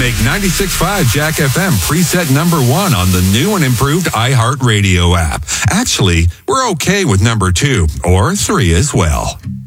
Make 96.5 Jack FM preset number 1 on the new and improved iHeartRadio app. Actually, we're okay with number 2 or 3 as well.